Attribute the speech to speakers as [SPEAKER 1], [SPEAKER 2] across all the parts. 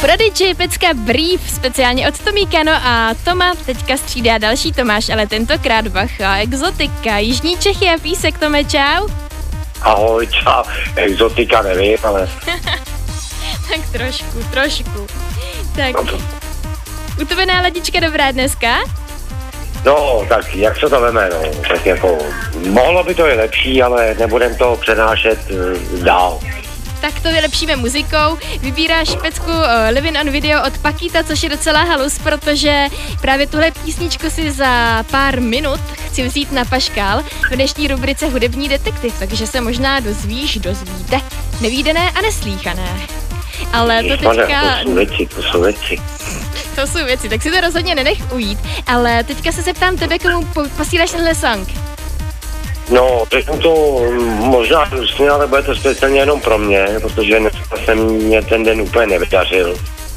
[SPEAKER 1] Prodigy, pecka Brief, speciálně od Tomíka, no a Toma teďka střídá další Tomáš, ale tentokrát bacha, exotika, Jižní Čechy a písek. Tome, čau.
[SPEAKER 2] Ahoj, čau, exotika nevím, ale...
[SPEAKER 1] Tak trošku. Tak, u tebe náladička dobrá dneska?
[SPEAKER 2] No, tak jak se to veme, no, tak jako, mohlo by to je lepší, ale nebudem to přenášet dál.
[SPEAKER 1] Tak to vylepšíme muzikou. Vybíráš pecku Living on Video od Pakita, což je docela halus, protože právě tuhle písničku si za pár minut chci vzít na paškál v dnešní rubrice Hudební detektiv, takže se možná dozvíte nevídané a neslýchané. Ale to teďka...
[SPEAKER 2] To jsou věci,
[SPEAKER 1] tak si to rozhodně nenech ujít. Ale teďka se zeptám tebe, komu posíláš tenhle song.
[SPEAKER 2] No, řeknu to možná různě, ale bude to speciálně jenom pro mě, protože dneska se mě ten den úplně nevydařil.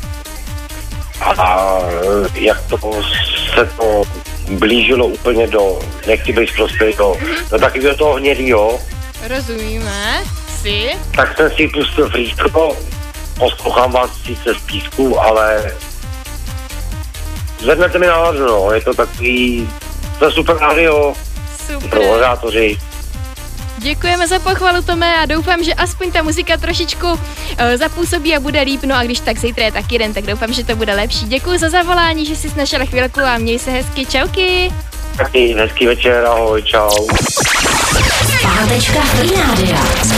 [SPEAKER 2] A jak to se to blížilo úplně do, nechci být prostě do takového toho hnědýho.
[SPEAKER 1] Rozumíme,
[SPEAKER 2] tak jsem si pustil Frýsko, poslouchám vás sice z písku, ale zvednete mi náladu, no, je to takový, to je super rádio.
[SPEAKER 1] Super.
[SPEAKER 2] Provozátoři.
[SPEAKER 1] Děkujeme za pochvalu, Tome, a doufám, že aspoň ta muzika trošičku zapůsobí a bude líp. No a když tak zítra je taky den, tak doufám, že to bude lepší. Děkuji za zavolání, že jsi našel chvilku a měj se hezky. Čauky.
[SPEAKER 2] Taky hezký večer, ahoj, čau.
[SPEAKER 3] Pátečka Free Rádia.